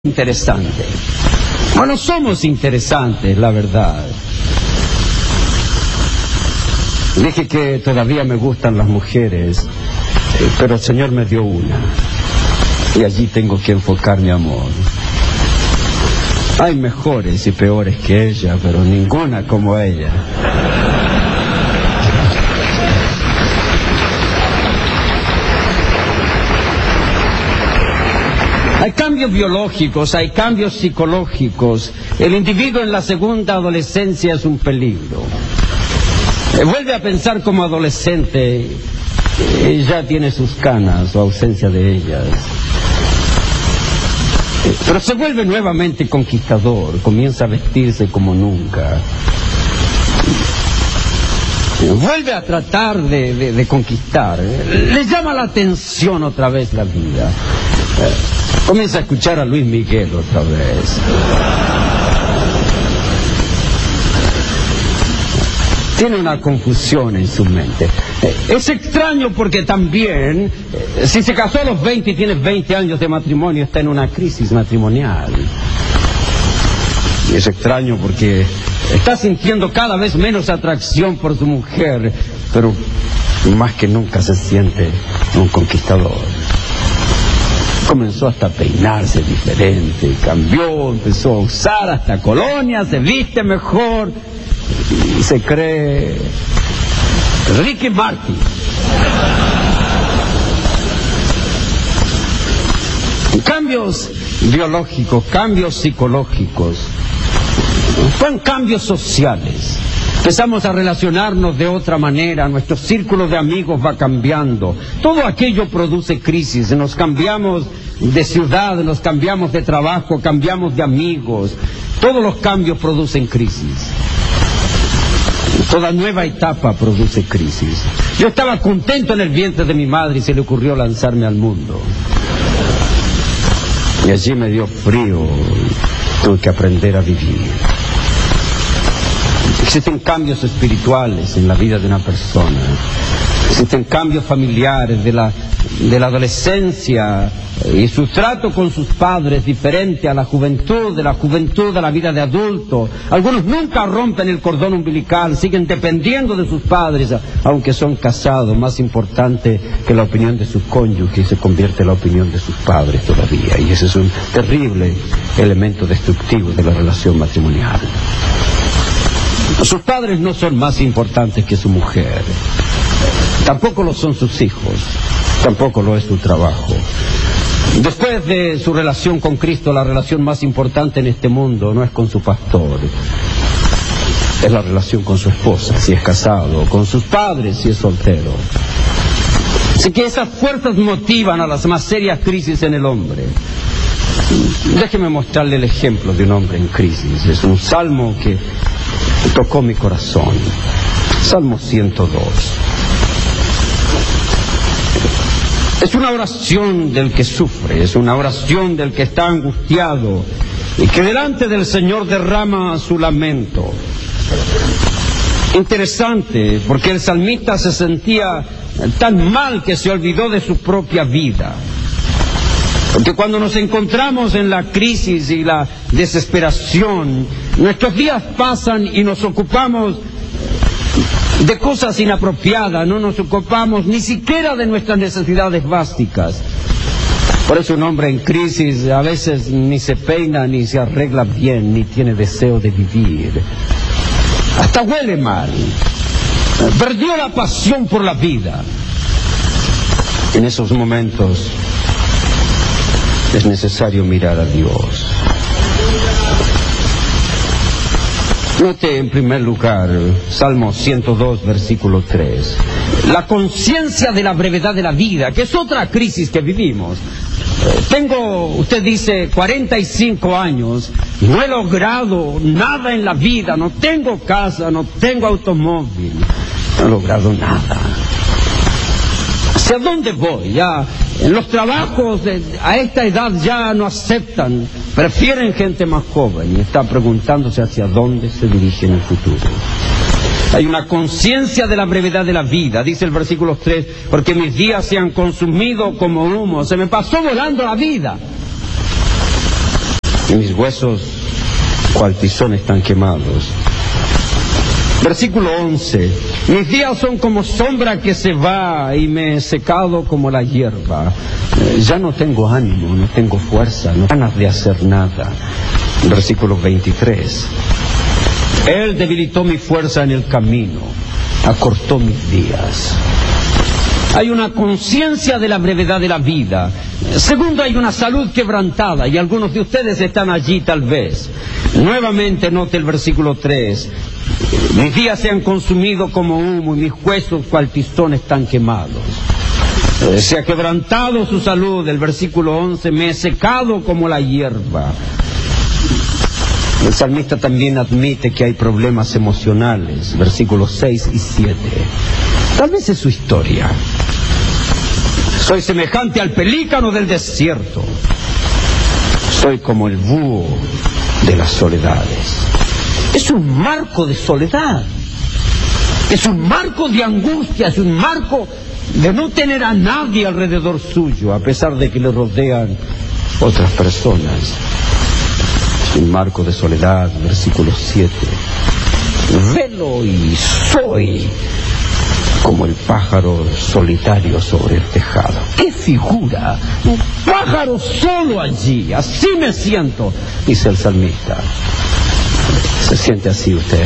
Interesante. Bueno, somos interesantes, la verdad. Dije que todavía me gustan las mujeres, pero el Señor me dio una. Y allí tengo que enfocar mi amor. Hay mejores y peores que ella, pero ninguna como ella. Hay cambios biológicos, hay cambios psicológicos. El individuo en la segunda adolescencia es un peligro. Vuelve a pensar como adolescente y ya tiene sus canas o ausencia de ellas. Pero se vuelve nuevamente conquistador, comienza a vestirse como nunca. Vuelve a tratar de conquistar. Le llama la atención otra vez la vida. Comienza a escuchar a Luis Miguel otra vez. Tiene una confusión en su mente. Es extraño porque también, si se casó a los 20 y tiene 20 años de matrimonio, está en una crisis matrimonial. Y es extraño porque está sintiendo cada vez menos atracción por su mujer, pero más que nunca se siente un conquistador. Comenzó hasta a peinarse diferente, cambió, empezó a usar hasta colonia, se viste mejor y se cree Ricky Martin. Cambios biológicos, cambios psicológicos, son cambios sociales. Empezamos a relacionarnos de otra manera, nuestro círculo de amigos va cambiando. Todo aquello produce crisis, nos cambiamos de ciudad, nos cambiamos de trabajo, cambiamos de amigos. Todos los cambios producen crisis. Toda nueva etapa produce crisis. Yo estaba contento en el vientre de mi madre y se le ocurrió lanzarme al mundo. Y allí me dio frío, tuve que aprender a vivir. Existen cambios espirituales en la vida de una persona. Existen cambios familiares de la adolescencia y su trato con sus padres diferente a la juventud, de la juventud a la vida de adulto. Algunos nunca rompen el cordón umbilical, siguen dependiendo de sus padres, aunque son casados. Más importante que la opinión de su cónyuge se convierte en la opinión de sus padres todavía. Y ese es un terrible elemento destructivo de la relación matrimonial. Sus padres no son más importantes que su mujer. Tampoco lo son sus hijos. Tampoco lo es su trabajo. Después de su relación con Cristo, la relación más importante en este mundo no es con su pastor. Es la relación con su esposa, si es casado, con sus padres, si es soltero. Así que esas fuerzas motivan a las más serias crisis en el hombre. Déjeme mostrarle el ejemplo de un hombre en crisis. Es un salmo que tocó mi corazón. Salmo 102. Es una oración del que sufre, es una oración del que está angustiado y que delante del Señor derrama su lamento. Interesante, porque el salmista se sentía tan mal que se olvidó de su propia vida. Porque cuando nos encontramos en la crisis y la desesperación, nuestros días pasan y nos ocupamos de cosas inapropiadas, no nos ocupamos ni siquiera de nuestras necesidades básicas. Por eso un hombre en crisis a veces ni se peina, ni se arregla bien, ni tiene deseo de vivir. Hasta huele mal. Perdió la pasión por la vida. En esos momentos es necesario mirar a Dios. Note en primer lugar, Salmo 102, versículo 3. La conciencia de la brevedad de la vida, que es otra crisis que vivimos. Usted dice, 45 años, no he logrado nada en la vida, no tengo casa, no tengo automóvil, no he logrado nada. ¿Hacia dónde voy? Ya en los trabajos a esta edad ya no aceptan, prefieren gente más joven y está preguntándose hacia dónde se dirige en el futuro. Hay una conciencia de la brevedad de la vida, dice el versículo 3, porque mis días se han consumido como humo, se me pasó volando la vida. mis huesos cual tizón están quemados. Versículo 11. Mis días son como sombra que se va y me he secado como la hierba. Ya no tengo ánimo, no tengo fuerza, no tengo ganas de hacer nada. Versículo 23. Él debilitó mi fuerza en el camino, acortó mis días. Hay una conciencia de la brevedad de la vida. Segundo, hay una salud quebrantada, y algunos de ustedes están allí tal vez. Nuevamente note el versículo 3. Mis días se han consumido como humo y mis huesos cual tizón están quemados. Se ha quebrantado su salud. El versículo 11, me he secado como la hierba. El salmista también admite que hay problemas emocionales, versículos 6 y 7. Tal vez es su historia. Soy semejante al pelícano del desierto. Soy como el búho de las soledades. Es un marco de soledad. Es un marco de angustia. Es un marco de no tener a nadie alrededor suyo, a pesar de que le rodean otras personas. Es un marco de soledad, versículo 7. Velo y soy como el pájaro solitario sobre el tejado. ¡Qué figura! Un pájaro solo allí. Así me siento, dice el salmista. ¿Se siente así usted?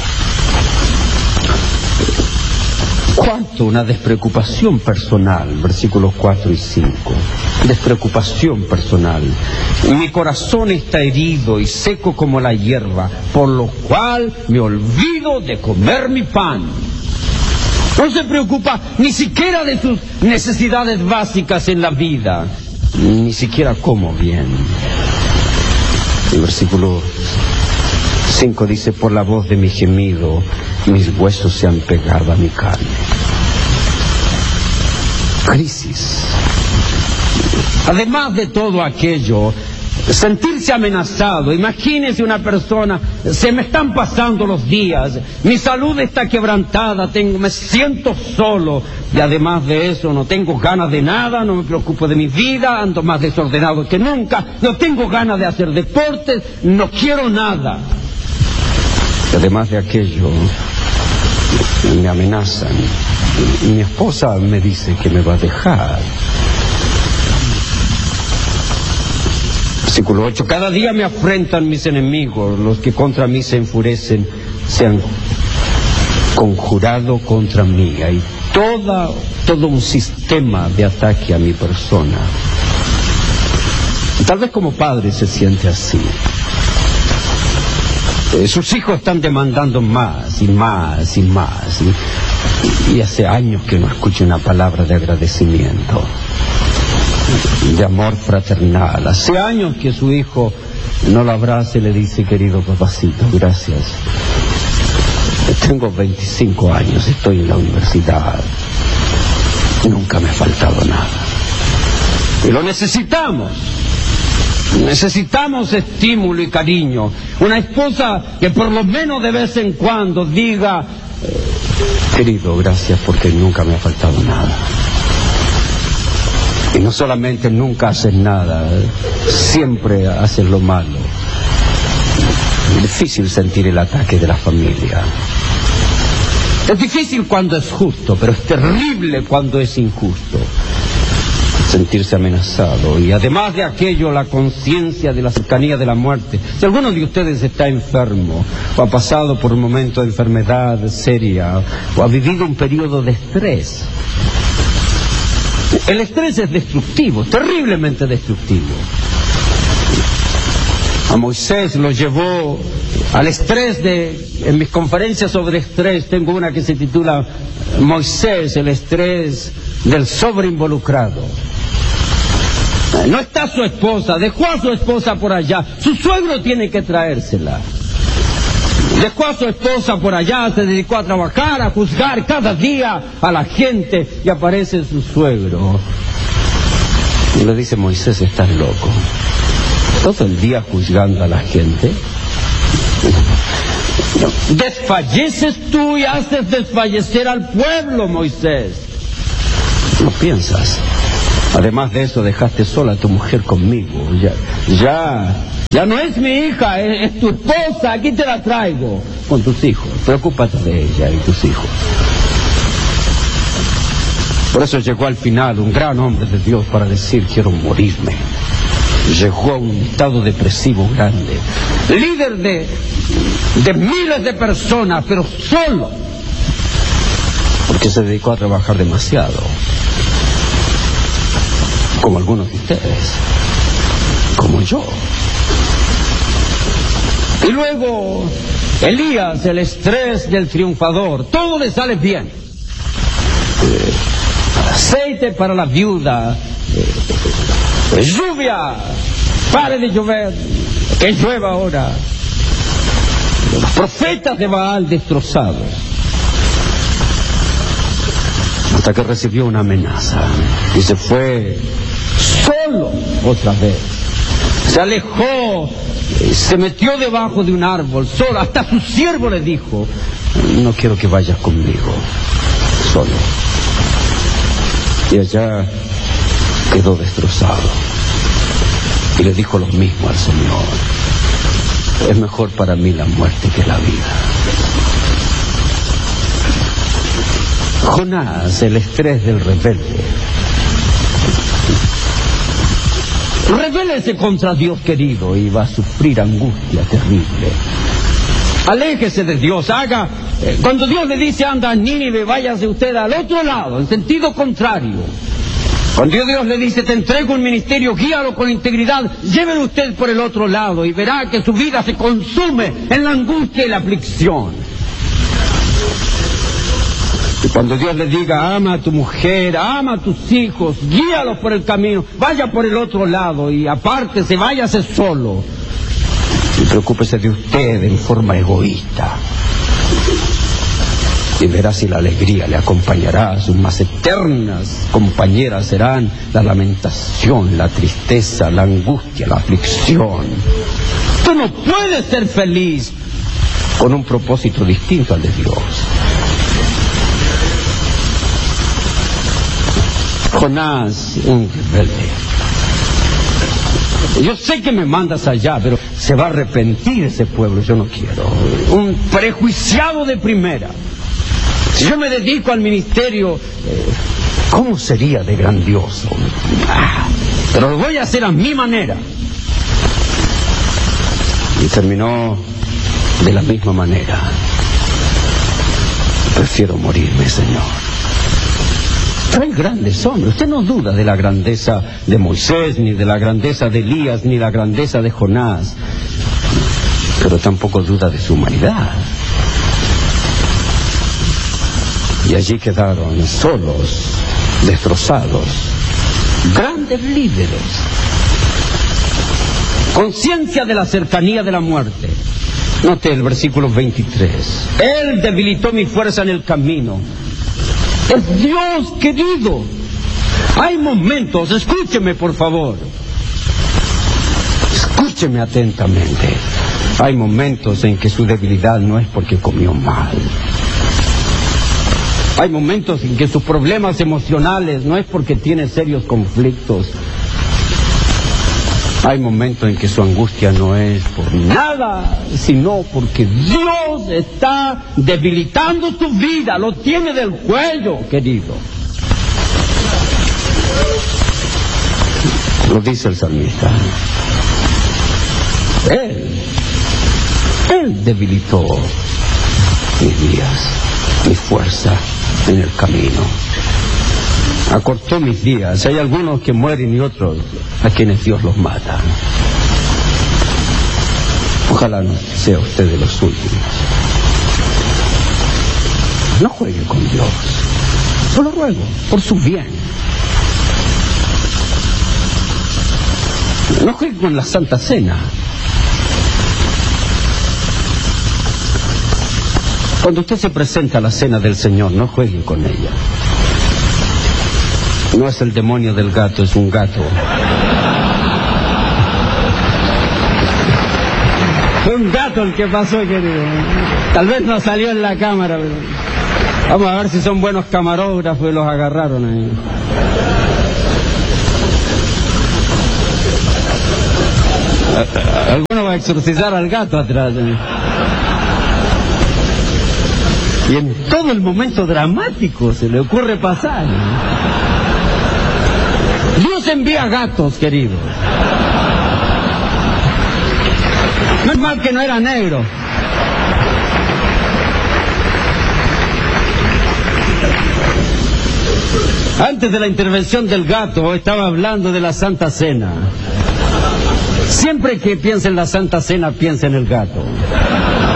¿Cuánto? Una despreocupación personal, versículos 4 y 5. Despreocupación personal. Mi corazón está herido y seco como la hierba, por lo cual me olvido de comer mi pan. No se preocupa ni siquiera de sus necesidades básicas en la vida. Ni siquiera como bien. El versículo 5 dice, por la voz de mi gemido, mis huesos se han pegado a mi carne. Crisis. Además de todo aquello, sentirse amenazado. Imagínese una persona, se me están pasando los días, mi salud está quebrantada, me siento solo, y además de eso no tengo ganas de nada, no me preocupo de mi vida, ando más desordenado que nunca, no tengo ganas de hacer deportes, no quiero nada. Y además de aquello, me amenazan. Mi esposa me dice que me va a dejar. Versículo 8. Cada día me afrentan mis enemigos, los que contra mí se enfurecen, se han conjurado contra mí. Hay todo un sistema de ataque a mi persona. Tal vez como padre se siente así. Sus hijos están demandando más y más y más. Y hace años que no escucho una palabra de agradecimiento, de amor fraternal. Hace años que su hijo no lo abraza y le dice, querido papacito, gracias. Tengo 25 años, estoy en la universidad. Nunca me ha faltado nada. Y lo necesitamos. Necesitamos estímulo y cariño. Una esposa que por lo menos de vez en cuando diga, querido, gracias porque nunca me ha faltado nada. Y no solamente nunca haces nada, siempre haces lo malo. Es difícil sentir el ataque de la familia. Es difícil cuando es justo, pero es terrible cuando es injusto. Sentirse amenazado. Y además de aquello, la conciencia de la cercanía de la muerte. Si alguno de ustedes está enfermo, o ha pasado por un momento de enfermedad seria, o ha vivido un periodo de estrés, el estrés es destructivo, terriblemente destructivo. A Moisés lo llevó al estrés en mis conferencias sobre estrés, tengo una que se titula Moisés, el estrés del sobreinvolucrado. No está su esposa, dejó a su esposa por allá, su suegro tiene que traérsela. Dejó a su esposa por allá, se dedicó a trabajar, a juzgar cada día a la gente, y aparece su suegro. Y le dice, Moisés, estás loco. Todo el día juzgando a la gente. Desfalleces tú y haces desfallecer al pueblo, Moisés. No piensas. Además de eso, dejaste sola a tu mujer conmigo. Ya Ya no es mi hija, es tu esposa, aquí te la traigo. Con tus hijos, preocúpate de ella y tus hijos. Por eso llegó al final un gran hombre de Dios para decir, quiero morirme. Llegó a un estado depresivo grande. Líder de miles de personas, pero solo. Porque se dedicó a trabajar demasiado. Como algunos de ustedes. Como yo. Y luego, Elías, el estrés del triunfador. Todo le sale bien. Aceite para la viuda. Lluvia. Pare de llover. Que llueva ahora. Los profetas de Baal destrozados. Hasta que recibió una amenaza. Y se fue solo otra vez. Se alejó. Se metió debajo de un árbol, solo. Hasta su siervo le dijo, no quiero que vayas conmigo, solo. Y allá quedó destrozado. Y le dijo lo mismo al Señor. Es mejor para mí la muerte que la vida. Jonás, el estrés del rebelde. Rebélese contra Dios querido y va a sufrir angustia terrible. Aléjese de Dios, haga... cuando Dios le dice anda a Nínive, váyase usted al otro lado, en sentido contrario. Cuando Dios le dice te entrego un ministerio, guíalo con integridad, llévelo usted por el otro lado y verá que su vida se consume en la angustia y la aflicción. Y cuando Dios le diga, ama a tu mujer, ama a tus hijos, guíalos por el camino, vaya por el otro lado y apártese, váyase solo. Y preocúpese de usted en forma egoísta. Y verá si la alegría le acompañará, sus más eternas compañeras serán la lamentación, la tristeza, la angustia, la aflicción. Tú no puedes ser feliz con un propósito distinto al de Dios. Jonás, un rebelde. Yo sé que me mandas allá, pero se va a arrepentir ese pueblo, yo no quiero. Un prejuiciado de primera. Si yo me dedico al ministerio, ¿cómo sería de grandioso? Pero lo voy a hacer a mi manera. Y terminó de la misma manera. Prefiero morirme, Señor. Hay grandes hombres. Usted no duda de la grandeza de Moisés, ni de la grandeza de Elías, ni la grandeza de Jonás. Pero tampoco duda de su humanidad. Y allí quedaron solos, destrozados, grandes líderes. Conciencia de la cercanía de la muerte. Note el versículo 23. Él debilitó mi fuerza en el camino. Es Dios querido. Hay momentos, escúcheme por favor. Escúcheme atentamente. Hay momentos en que su debilidad no es porque comió mal. Hay momentos en que sus problemas emocionales no es porque tiene serios conflictos. Hay momentos en que su angustia no es por nada, sino porque Dios está debilitando su vida, lo tiene del cuello, querido. Lo dice el salmista. Él debilitó mis días, mi fuerza en el camino. Acortó mis días. Hay algunos que mueren y otros a quienes Dios los mata. Ojalá no sea usted de los últimos. No juegue con Dios. Yo lo ruego, por su bien. No juegue con la Santa Cena. Cuando usted se presenta a la cena del Señor, no juegue con ella. No es el demonio del gato, es un gato. Fue un gato el que pasó, querido. Tal vez no salió en la cámara, pero... Vamos a ver si son buenos camarógrafos y los agarraron ahí. Alguno va a exorcizar al gato atrás. Y en todo el momento dramático se le ocurre pasar. Dios envía gatos, queridos. No es mal que no era negro. Antes de la intervención del gato, estaba hablando de la Santa Cena. Siempre que piensa en la Santa Cena, piensa en el gato.